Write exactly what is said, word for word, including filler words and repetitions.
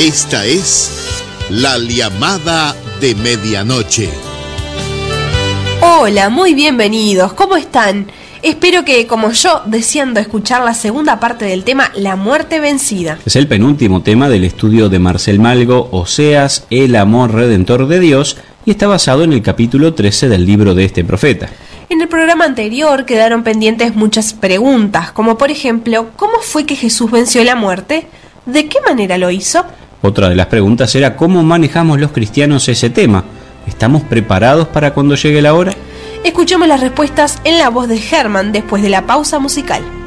Esta es La Llamada de Medianoche. Hola, muy bienvenidos, ¿cómo están? Espero que, como yo, deseando escuchar la segunda parte del tema La muerte vencida. Es el penúltimo tema del estudio de Marcel Malgo, Oseas, el amor redentor de Dios, y está basado en el capítulo trece del libro de este profeta. En el programa anterior quedaron pendientes muchas preguntas, como por ejemplo, ¿cómo fue que Jesús venció la muerte? ¿De qué manera lo hizo? Otra de las preguntas era ¿cómo manejamos los cristianos ese tema? ¿Estamos preparados para cuando llegue la hora? Escuchemos las respuestas en la voz de Germán después de la pausa musical.